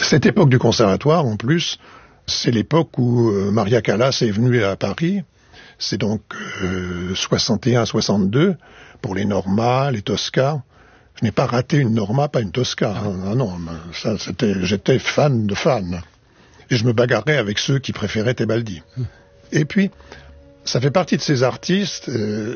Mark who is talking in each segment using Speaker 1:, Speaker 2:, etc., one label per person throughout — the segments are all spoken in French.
Speaker 1: Cette époque du conservatoire, en plus, c'est l'époque où Maria Callas est venue à Paris. C'est donc 61-62 pour les Norma, les Tosca. Je n'ai pas raté une Norma, pas une Tosca. Ah non, ça, j'étais fan de fan. Et je me bagarrais avec ceux qui préféraient Tebaldi. Et puis, ça fait partie de ces artistes,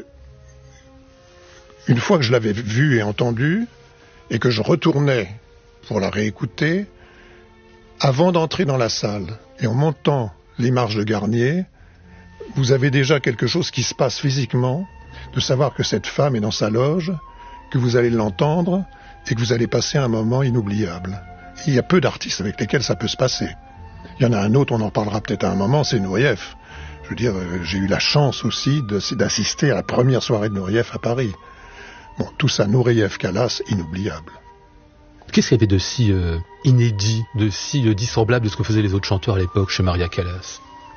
Speaker 1: une fois que je l'avais vue et entendue, et que je retournais pour la réécouter, avant d'entrer dans la salle, et en montant les marches de Garnier, vous avez déjà quelque chose qui se passe physiquement, de savoir que cette femme est dans sa loge, que vous allez l'entendre, et que vous allez passer un moment inoubliable. Et il y a peu d'artistes avec lesquels ça peut se passer. Il y en a un autre, on en parlera peut-être à un moment, c'est Nureyev. Je veux dire, j'ai eu la chance aussi d'assister à la première soirée de Nureyev à Paris. Bon, tout ça, Nureyev, Callas, inoubliable.
Speaker 2: Qu'est-ce qu'il y avait de si inédit, de si dissemblable de ce que faisaient les autres chanteurs à l'époque chez Maria Callas?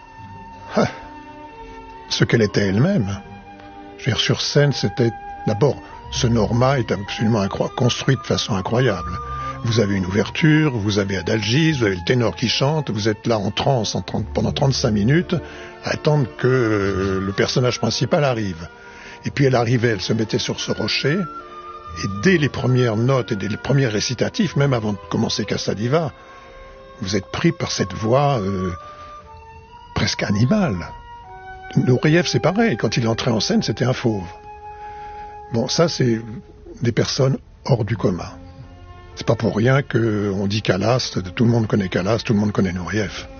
Speaker 1: Ce qu'elle était elle-même. Je veux dire, sur scène, c'était... D'abord, ce Norma est absolument construit de façon incroyable. Vous avez une ouverture, vous avez Adalgise, vous avez le ténor qui chante, vous êtes là en transe pendant 35 minutes à attendre que le personnage principal arrive. Et puis elle arrivait, elle se mettait sur ce rocher, et dès les premières notes et dès les premiers récitatifs, même avant de commencer Casta Diva, vous êtes pris par cette voix presque animale. Nureyev, c'est pareil, quand il entrait en scène, c'était un fauve. Bon, ça, c'est des personnes hors du commun. C'est pas pour rien qu'on dit Callas, tout le monde connaît Callas, tout le monde connaît Nureyev.